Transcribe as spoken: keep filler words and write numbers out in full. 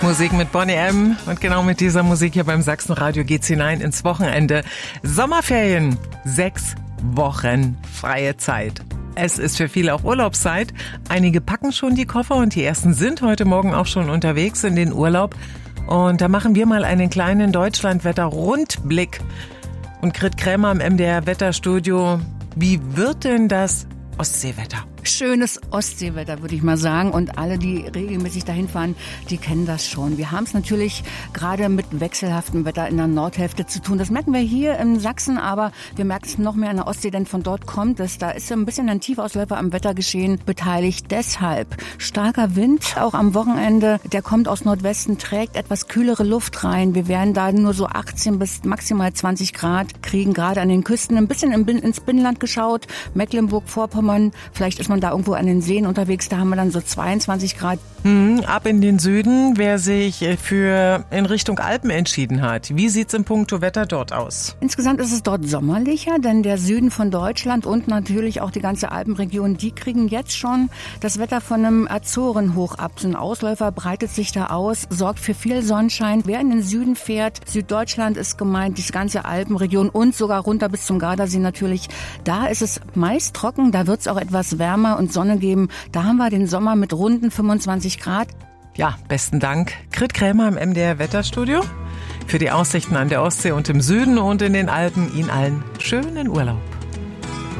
Musik mit Bonnie M. Und genau mit dieser Musik hier beim Sachsenradio geht's hinein ins Wochenende. Sommerferien. Sechs Wochen freie Zeit. Es ist für viele auch Urlaubszeit. Einige packen schon die Koffer und die ersten sind heute Morgen auch schon unterwegs in den Urlaub. Und da machen wir mal einen kleinen Deutschlandwetter-Rundblick. Und Grit Krämer im M D R Wetterstudio. Wie wird denn das Ostseewetter? Schönes Ostseewetter, würde ich mal sagen. Und alle, die regelmäßig dahin fahren, die kennen das schon. Wir haben es natürlich gerade mit wechselhaftem Wetter in der Nordhälfte zu tun. Das merken wir hier in Sachsen, aber wir merken es noch mehr an der Ostsee, denn von dort kommt es. Da ist ein bisschen ein Tiefausläufer am Wettergeschehen beteiligt. Deshalb starker Wind, auch am Wochenende. Der kommt aus Nordwesten, trägt etwas kühlere Luft rein. Wir werden da nur so achtzehn bis maximal zwanzig Grad kriegen, gerade an den Küsten. Ein bisschen ins Binnenland geschaut, Mecklenburg-Vorpommern. Vielleicht ist man da irgendwo an den Seen unterwegs, da haben wir dann so zweiundzwanzig Grad. Hm, ab in den Süden, wer sich für in Richtung Alpen entschieden hat. Wie sieht's im Puncto Wetter dort aus? Insgesamt ist es dort sommerlicher, denn der Süden von Deutschland und natürlich auch die ganze Alpenregion, die kriegen jetzt schon das Wetter von einem Azorenhoch ab. So ein Ausläufer breitet sich da aus, sorgt für viel Sonnenschein. Wer in den Süden fährt, Süddeutschland ist gemeint, die ganze Alpenregion und sogar runter bis zum Gardasee natürlich. Da ist es meist trocken, da wird es auch etwas wärmer und Sonne geben. Da haben wir den Sommer mit runden fünfundzwanzig Grad. Ja, besten Dank. Grit Krämer im M D R Wetterstudio für die Aussichten an der Ostsee und im Süden und in den Alpen. Ihnen allen schönen Urlaub.